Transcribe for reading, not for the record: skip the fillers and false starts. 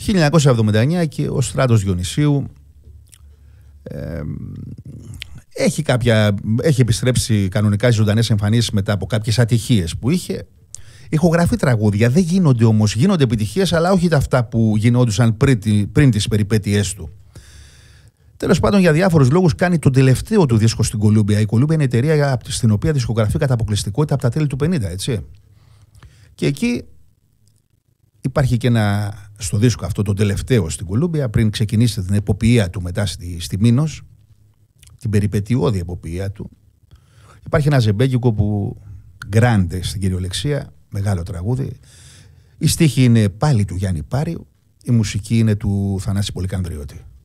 1979 και ο Στράτος Διονυσίου έχει επιστρέψει κανονικά στις ζωντανές εμφανίσεις μετά από κάποιες ατυχίες που είχε. Ηχογραφεί τραγούδια, δεν γίνονται όμως, γίνονται επιτυχίες, αλλά όχι τα αυτά που γινόντουσαν πριν τις περιπέτειές του. Τέλος πάντων, για διάφορους λόγους κάνει τον τελευταίο του δίσκο στην Κολούμπια. Η Κολούμπια είναι η εταιρεία στην οποία δισκογραφεί κατά αποκλειστικότητα από τα τέλη του 50, έτσι. Και εκεί υπάρχει και στο δίσκο αυτό το τελευταίο στην Κολούμπια, πριν ξεκινήσει την εποπτεία του μετά στη Μήνος, την περιπετειώδη εποπτεία του, υπάρχει ένα ζεμπέκικο που γκράντε στην κυριολεξία, μεγάλο τραγούδι. Η στίχη είναι πάλι του Γιάννη Πάριου, η μουσική είναι του Θανάση Πολυκανδριώτη.